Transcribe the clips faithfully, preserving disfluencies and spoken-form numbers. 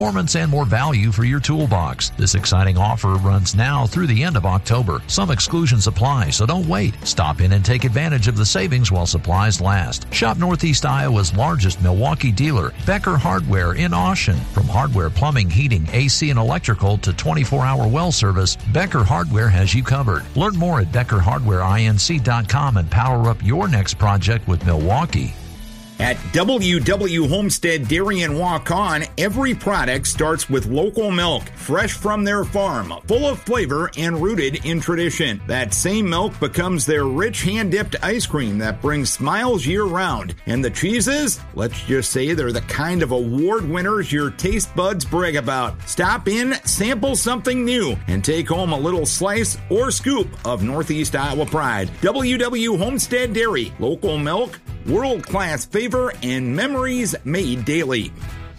performance and more value for your toolbox. This exciting offer runs now through the end of October. Some exclusions apply, so don't wait. Stop in and take advantage of the savings while supplies last. Shop Northeast Iowa's largest Milwaukee dealer, Becker Hardware in Austin. From hardware, plumbing, heating, A C, and electrical to twenty-four hour well service, Becker Hardware has you covered. Learn more at becker hardware inc dot com and power up your next project with Milwaukee. At W W Homestead Dairy and Walk-On, every product starts with local milk, fresh from their farm, full of flavor and rooted in tradition. That same milk becomes their rich hand-dipped ice cream that brings smiles year-round. And the cheeses? Let's just say they're the kind of award winners your taste buds brag about. Stop in, sample something new, and take home a little slice or scoop of Northeast Iowa pride. W W Homestead Dairy, local milk, world-class flavor, and memories made daily.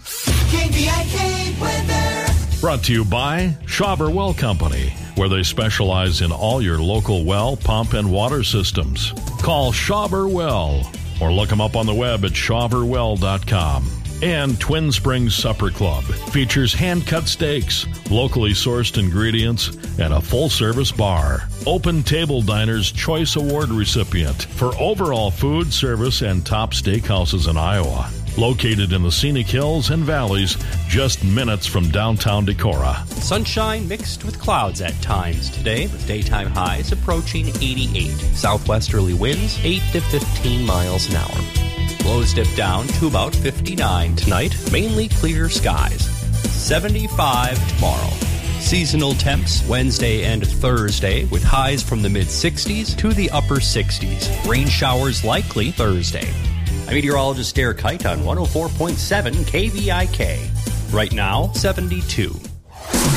K V I K weather. Brought to you by Schauber Well Company, where they specialize in all your local well, pump, and water systems. Call Schauber Well or look them up on the web at schauber well dot com. And Twin Springs Supper Club features hand-cut steaks, locally sourced ingredients, and a full-service bar. Open Table Diner's Choice Award recipient for overall food, service, and top steakhouses in Iowa. Located in the scenic hills and valleys, just minutes from downtown Decorah. Sunshine mixed with clouds at times today, with daytime highs approaching eighty-eight. Southwesterly winds eight to fifteen miles an hour. Lows dip down to about fifty-nine tonight, mainly clear skies. seventy-five tomorrow. Seasonal temps Wednesday and Thursday with highs from the mid-sixties to the upper sixties. Rain showers likely Thursday. I'm meteorologist Derek Kite on one oh four point seven K V I K. Right now, seventy-two.